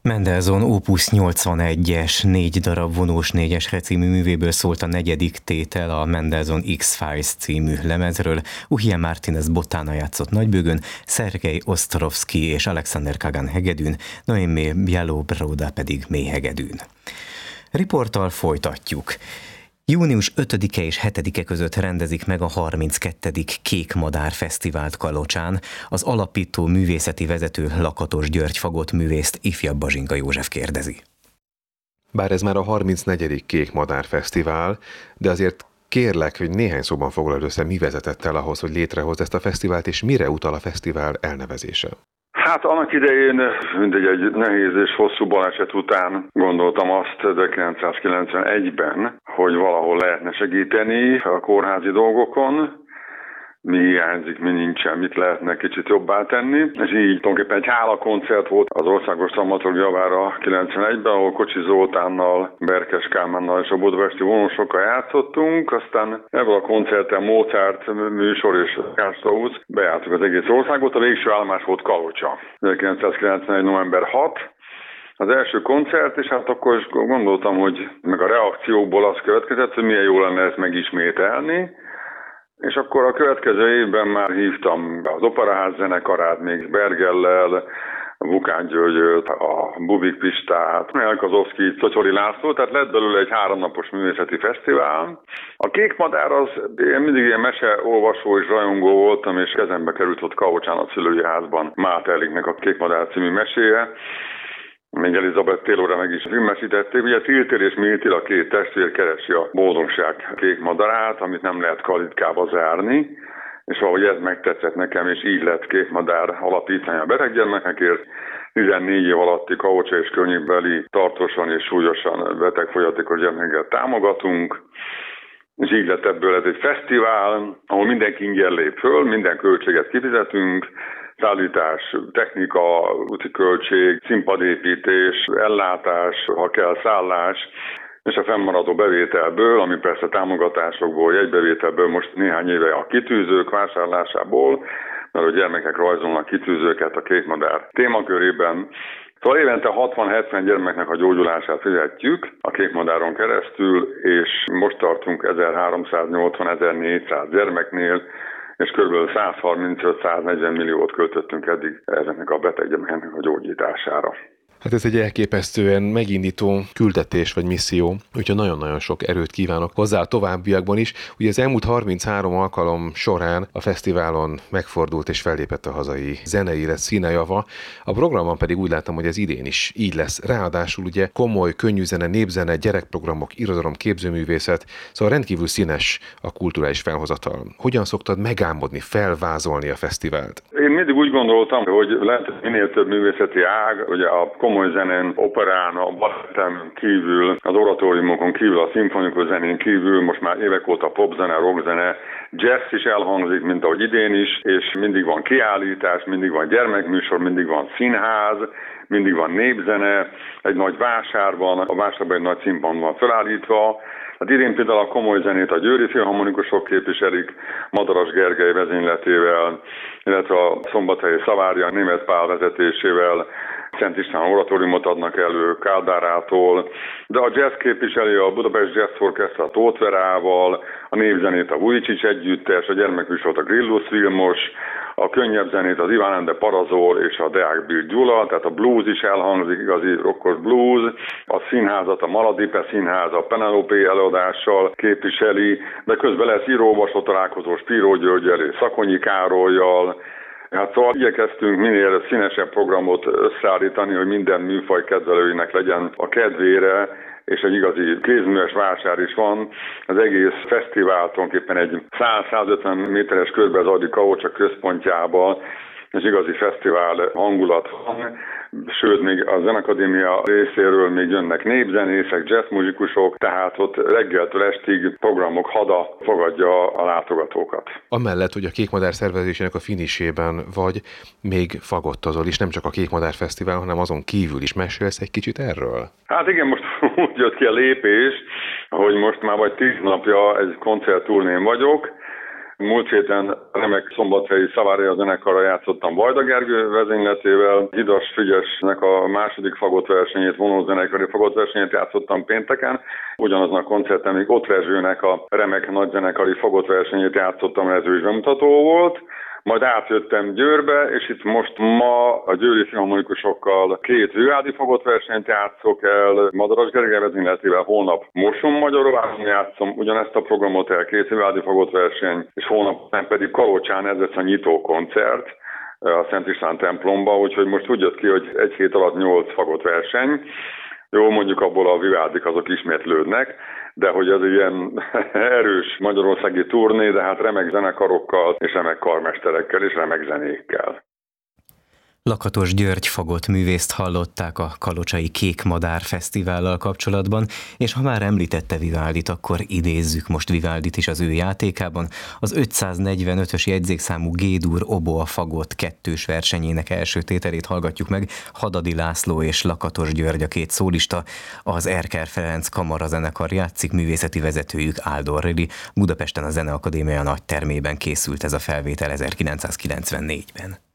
Mendelssohn Opus 81-es, 4 darab vonós 4-esre című művéből szólt a negyedik tétel a Mendelssohn X-Files című lemezről. Uhije Martinez Botána játszott nagybőgön, Szergej Osztrovszky és Alexander Kagan hegedűn, Noémie Bialobroda pedig mélyhegedűn. Riporttal folytatjuk. Június 5-e és 7-e között rendezik meg a 32. Kék Madár Fesztivált Kalocsán. Az alapító művészeti vezető Lakatos György fagottművészt ifjabb Bazsinka József kérdezi. Bár ez már a 34. Kék Madár Fesztivál, de azért kérlek, hogy néhány szóban foglald össze, mi vezetett el ahhoz, hogy létrehozd ezt a fesztivált, és mire utal a fesztivál elnevezése? Hát annak idején, mindegy, egy nehéz és hosszú baleset után gondoltam azt 1991-ben, hogy valahol lehetne segíteni a kórházi dolgokon, mi hiányzik, mi nincsen, mit lehetne kicsit jobbá tenni. És így tulajdonképpen egy hálakoncert volt az Országos Dramaturg javára 91-ben, ahol Kocsi Zoltánnal, Berkes Kálmánnal és a budapesti vonósokkal játszottunk. Aztán ebből a koncerten Mozart műsor és Strauss bejártuk az egész országot. A végső állomás volt Kalocsa. 1991. november 6. Az első koncert, és hát akkor is gondoltam, hogy meg a reakciókból az következett, hogy milyen jó lenne ezt megismételni. És akkor a következő évben már hívtam az Operaház zenekarát, még Bergellel, Vukán Györgyöt, a Bubik Pistát, Elkazovszky, Czocsori László, tehát lett belőle egy 3 napos művészeti fesztivál. A Kék Madár az, én mindig ilyen meseolvasó és rajongó voltam, és kezembe került ott Kalocsán a szülői házban Máté Eriknek a Kék Madár című meséje. Még Elizabeth Taylorra meg is filmesítették. Ugye Tiltér és Miltil, a két testvér keresi a boldogság kék madarát, amit nem lehet kalitkába zárni, és valahogy ez megtetszett nekem, és így lett Kék Madár alapítványa a beteggyermekekért. 14 év alatti Kalocsa és környékbeli tartósan és súlyosan beteg-fogyatékos gyermekeket támogatunk, és így lett ebből ez egy fesztivál, ahol mindenki ingyen lép föl, minden költséget kifizetünk, szállítás, technika, úti költség, színpadépítés, ellátás, ha kell szállás, és a fennmaradó bevételből, ami persze támogatásokból, jegybevételből most néhány éve a kitűzők vásárlásából, mert a gyermekek rajzolnak kitűzőket a Kék Madár témakörében. Szóval évente 60-70 gyermeknek a gyógyulását fizetjük a Kék Madáron keresztül, és most tartunk 1380-1400 gyermeknél, és kb. 135-140 milliót költöttünk eddig ezeknek a beteg gyermekeknek a gyógyítására. Hát ez egy elképesztően megindító küldetés vagy misszió, úgyhogy nagyon-nagyon sok erőt kívánok hozzá a továbbiakban is. Ugye az elmúlt 33 alkalom során a fesztiválon megfordult és fellépett a hazai zenei élet színejava. A programban pedig úgy láttam, hogy ez idén is így lesz. Ráadásul ugye komoly, könnyű zene, népzene, gyerekprogramok, irodalom, képzőművészet, szóval rendkívül színes a kulturális felhozatal. Hogyan szoktad megálmodni, felvázolni a fesztivált? Én mindig úgy gondoltam, hogy lehet minél több művészeti ág, ugye a komoly zenén, operán, a baletten kívül, az oratóriumokon kívül, a szimfonikus zenén kívül, most már évek óta popzene, rockzene, jazz is elhangzik, mint ahogy idén is, és mindig van kiállítás, mindig van gyermekműsor, mindig van színház, mindig van népzene, egy nagy vásár van, a vásárban egy nagy színpad van felállítva. Hát idén például a komoly zenét a győri filharmonikusok képviselik, Madaras Gergely vezényletével, illetve a szombathelyi Szavária Németh Pál vezetésével, Szent István oratóriumot adnak elő Kádárától, de a jazz képviseli a Budapest Jazz Orchestra Tóth Verával, a népzenét a Vujicic együttes, a gyermekműsort a Grillus Vilmos, a könnyebb zenét az Iván Ende Parazol és a Deák Bill Gyula, tehát a blues is elhangzik, igazi rockos blues, a színházat, a Maladipe Színház, a Penelope előadással képviseli, de közben lesz íróolvasó találkozó Spiró Györgyel és Szakonyi Károlyjal. Hát szóval igyekeztünk minél színesebb programot összeállítani, hogy minden műfaj kedvelőinek legyen a kedvére, és egy igazi kézműves vásár is van. Az egész fesztivál tulajdonképpen egy 100-150 méteres körbe zajlik Kalocsa központjában, és igazi fesztivál hangulat van. Sőt, még a Zenakadémia részéről még jönnek népzenészek, jazzmuzsikusok, tehát ott reggeltől estig programok hada fogadja a látogatókat. Amellett, hogy a Kék Madár szervezésének a finisében vagy, még fagottazol is, nem csak a Kék Madár Fesztivál, hanem azon kívül is. Mesélsz egy kicsit erről? Hát igen, most úgy jött ki a lépés, hogy most már vagy 10 napja egy koncertturnén vagyok. Múlt héten remek szombathelyi Savaria zenekarra játszottam Vajda Gergő vezényletével, Hidas Frigyesnek a második fagottversenyét, vonózenekari fagottversenyét játszottam pénteken. Ugyanazon a koncerten még Ott Rezsőnek a remek nagyzenekari fagottversenyét játszottam, ez is bemutató volt. Majd átjöttem Győrbe, és itt most ma a győri filharmonikusokkal 2 Vivaldi fagottversenyt játszok el, Madaras Gergely vezényletével, holnap Mosonmagyaróváron játszom ugyanezt a programot el, 2 Vivaldi fagottverseny, és holnap pedig Kalocsán ez lesz a nyitó koncert a Szent István templomba, úgyhogy most úgy jött ki, hogy egy hét alatt 8 fagottverseny. Jó, mondjuk abból a Vivaldik azok ismétlődnek, de hogy ez ilyen erős magyarországi turné, de hát remek zenekarokkal, és remek karmesterekkel, és remek zenékkel. Lakatos György fagott művészt hallották a Kalocsai Kék Madár Fesztivállal kapcsolatban, és ha már említette Vivaldit, akkor idézzük most Vivaldit is az ő játékában. Az 545-ös jegyzékszámú G-dur oboa fagott 2-s versenyének első tételét hallgatjuk meg. Hadadi László és Lakatos György a 2 szólista, az Erker Ferenc Kamara zenekar játszik, művészeti vezetőjük Áldor Rili. Budapesten a Zeneakadémia nagy termében készült ez a felvétel 1994-ben.